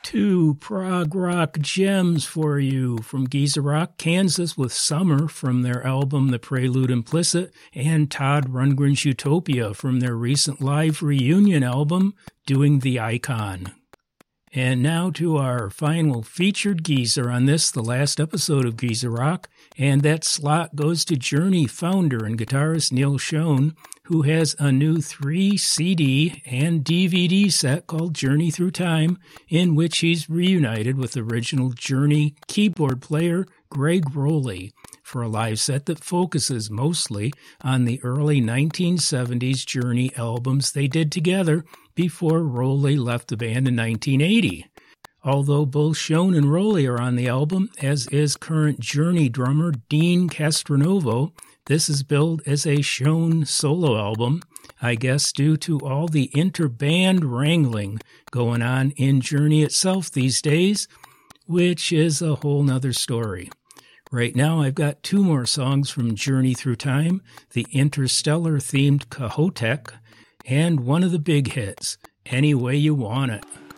Two prog rock gems for you from Geezer Rock, Kansas with Summer from their album The Prelude Implicit, and Todd Rundgren's Utopia from their recent live reunion album, Doing the Icon. And now to our final featured geezer on this, the last episode of Geezer Rock, and that slot goes to Journey founder and guitarist Neal Schon, who has a new 3 CD and DVD set called Journey Through Time, in which he's reunited with original Journey keyboard player Gregg Rolie for a live set that focuses mostly on the early 1970s Journey albums they did together before Rolie left the band in 1980. Although both Schon and Rolie are on the album, as is current Journey drummer Dean Castronovo, this is billed as a Schon solo album, I guess due to all the inter-band wrangling going on in Journey itself these days, which is a whole nother story. Right now I've got 2 more songs from Journey Through Time, the Interstellar-themed Cahotek, and one of the big hits, Any Way You Want It.